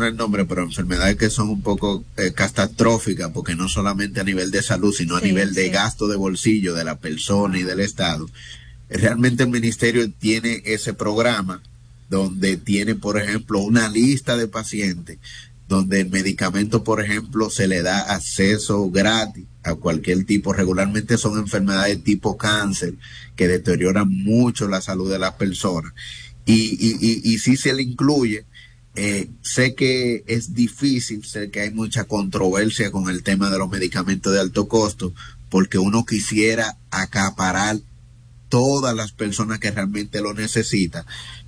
mencionar el nombre, pero enfermedades que son un poco catastróficas, porque no solamente a nivel de salud, sino a nivel de gasto de bolsillo de la persona y del Estado. Realmente el ministerio tiene ese programa donde tiene, por ejemplo, una lista de pacientes donde el medicamento, por ejemplo, se le da acceso gratis a cualquier tipo. Regularmente son enfermedades tipo cáncer que deterioran mucho la salud de las personas. Y sí se le incluye. Sé que es difícil, sé que hay mucha controversia con el tema de los medicamentos de alto costo, porque uno quisiera acaparar todas las personas que realmente lo necesitan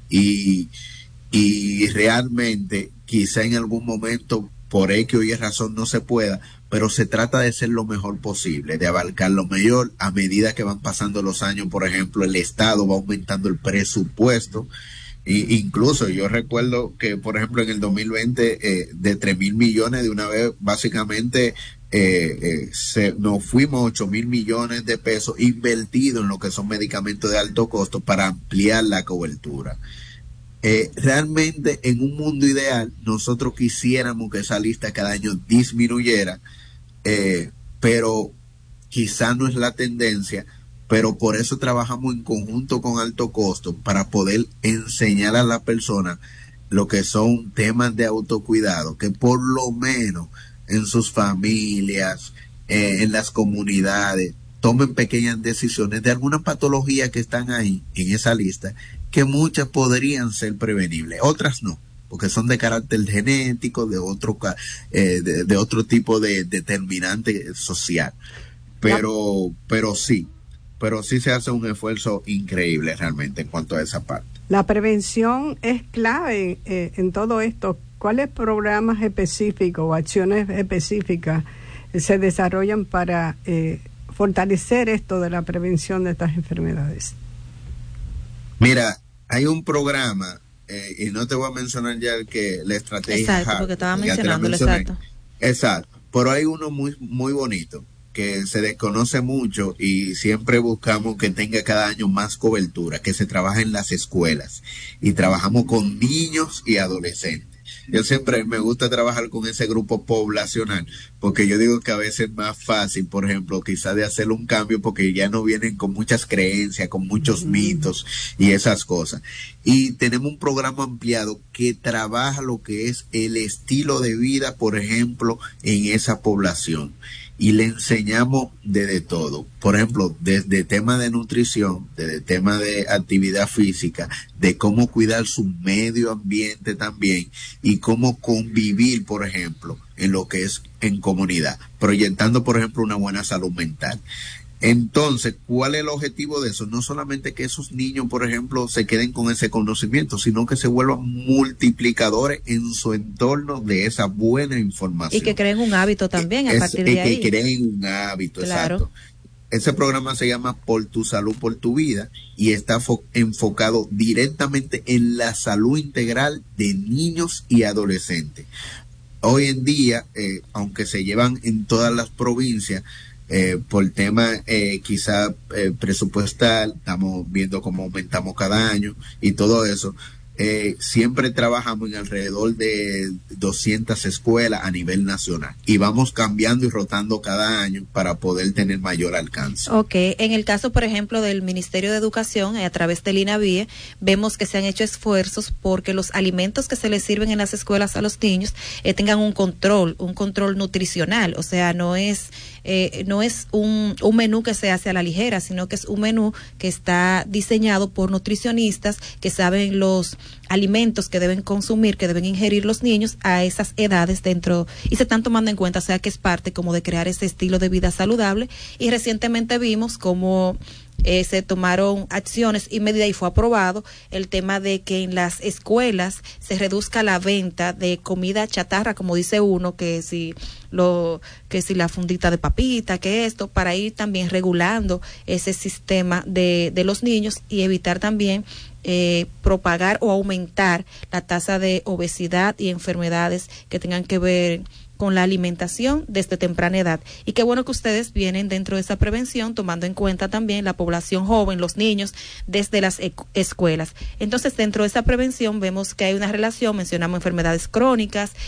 y realmente quizá en algún momento por X o Y razón no se pueda, pero se trata de ser lo mejor posible, de abarcar lo mejor a medida que van pasando los años. Por ejemplo, el Estado va aumentando el presupuesto. Y incluso yo recuerdo que, por ejemplo, en el 2020, de 3,000 millones de una vez, básicamente, nos fuimos a 8,000 millones de pesos invertidos en lo que son medicamentos de alto costo para ampliar la cobertura. Realmente, en un mundo ideal, nosotros quisiéramos que esa lista cada año disminuyera, pero quizá no es la tendencia. Pero por eso trabajamos en conjunto con alto costo para poder enseñar a la persona lo que son temas de autocuidado, que por lo menos en sus familias, en las comunidades, tomen pequeñas decisiones de algunas patologías que están ahí en esa lista, que muchas podrían ser prevenibles, otras no, porque son de carácter genético, de otro tipo de determinante social. Pero sí se hace un esfuerzo increíble realmente en cuanto a esa parte. La prevención es clave en todo esto. ¿Cuáles programas específicos o acciones específicas se desarrollan para fortalecer esto de la prevención de estas enfermedades? Mira, hay un programa, y no te voy a mencionar ya la estrategia. Exacto, porque estaba mencionándolo, exacto. Exacto, pero hay uno muy, muy bonito que se desconoce mucho y siempre buscamos que tenga cada año más cobertura, que se trabaja en las escuelas y trabajamos con niños y adolescentes. Yo siempre me gusta trabajar con ese grupo poblacional, porque yo digo que a veces es más fácil, por ejemplo, quizás de hacer un cambio, porque ya no vienen con muchas creencias, con muchos mitos y esas cosas. Y tenemos un programa ampliado que trabaja lo que es el estilo de vida, por ejemplo, en esa población. Y le enseñamos desde todo. Por ejemplo, desde tema de nutrición, desde tema de actividad física, de cómo cuidar su medio ambiente también y cómo convivir, por ejemplo, en lo que es en comunidad, proyectando, por ejemplo, una buena salud mental. Entonces, ¿cuál es el objetivo de eso? No solamente que esos niños, por ejemplo, se queden con ese conocimiento, sino que se vuelvan multiplicadores en su entorno de esa buena información. Y que creen un hábito también a partir de ahí. Que creen un hábito, claro. Exacto. Ese programa se llama Por tu Salud, por tu Vida y está enfocado directamente en la salud integral de niños y adolescentes. Hoy en día, aunque se llevan en todas las provincias, por tema quizá presupuestal, estamos viendo cómo aumentamos cada año y todo eso. Siempre trabajamos en alrededor de 200 escuelas a nivel nacional y vamos cambiando y rotando cada año para poder tener mayor alcance. Ok, en el caso, por ejemplo, del Ministerio de Educación, a través del INAVIE, vemos que se han hecho esfuerzos porque los alimentos que se les sirven en las escuelas a los niños tengan un control nutricional, o sea, no es un menú que se hace a la ligera, sino que es un menú que está diseñado por nutricionistas que saben los alimentos que deben consumir, que deben ingerir los niños a esas edades dentro, y se están tomando en cuenta, o sea que es parte como de crear ese estilo de vida saludable. Y recientemente vimos como se tomaron acciones y medidas y fue aprobado el tema de que en las escuelas se reduzca la venta de comida chatarra, como dice uno, que si la fundita de papita, que esto, para ir también regulando ese sistema de los niños y evitar también propagar o aumentar la tasa de obesidad y enfermedades que tengan que ver con la alimentación desde temprana edad. Y qué bueno que ustedes vienen dentro de esa prevención, tomando en cuenta también la población joven, los niños, desde las escuelas. Entonces, dentro de esa prevención vemos que hay una relación, mencionamos enfermedades crónicas,